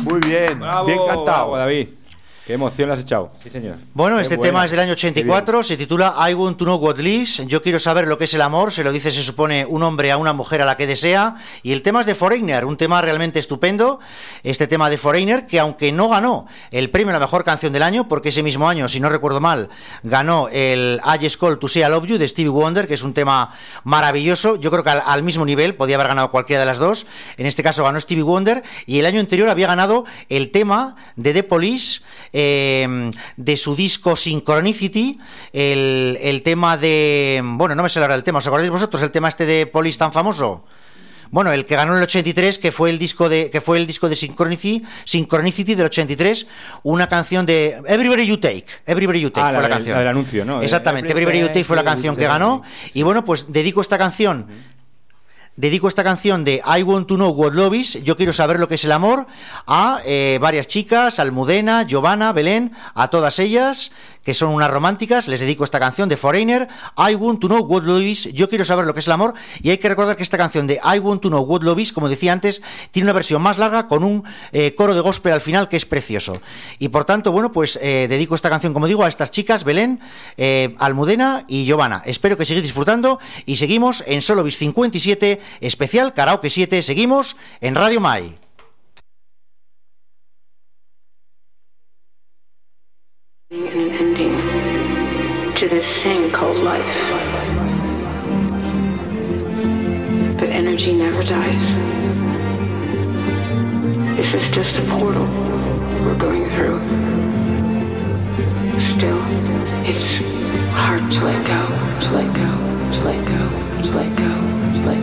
Muy bien, Bravo, bien cantado. bravo, David. Qué emoción le has echado. Sí, señor. Bueno, Qué este buena. tema es del año 84, se titula I Want to Know What Lives. Yo quiero saber lo que es el amor, se lo dice, se supone, un hombre a una mujer a la que desea. Y el tema es de Foreigner, un tema realmente estupendo. Este tema de Foreigner, que aunque no ganó el premio a la mejor canción del año, porque ese mismo año, si no recuerdo mal, ganó el I Just Called to Say I Love You de Stevie Wonder, que es un tema maravilloso. Yo creo que al mismo nivel, podía haber ganado cualquiera de las dos. En este caso ganó Stevie Wonder, y el año anterior había ganado el tema de The Police, de su disco Synchronicity, el tema de... Bueno, no me sé ahora el tema, ¿os acordáis vosotros el tema este de Police tan famoso? Bueno, el que ganó en el 83, que fue el disco de Synchronicity del 83, una canción de Everybody You Take fue la canción. La del anuncio, ¿no? Exactamente, Everybody You Take fue la canción que ganó. Y bueno, pues dedico esta canción de I Want to Know What Love Is, yo quiero saber lo que es el amor, a varias chicas, Almudena, Giovanna, Belén, a todas ellas, que son unas románticas. Les dedico esta canción de Foreigner, I Want to Know What Love Is, yo quiero saber lo que es el amor. Y hay que recordar que esta canción de I Want to Know What Love Is, como decía antes, tiene una versión más larga con un coro de gospel al final que es precioso. Y por tanto, bueno, pues dedico esta canción, como digo, a estas chicas, Belén, Almudena y Giovanna. Espero que sigáis disfrutando y seguimos en Solovis 57, especial Karaoke 7, seguimos en Radio Mai. An ending to this thing called life. But energy never dies. This is just a portal we're going through. Still, it's hard to let go, to let go, to let go, to let go.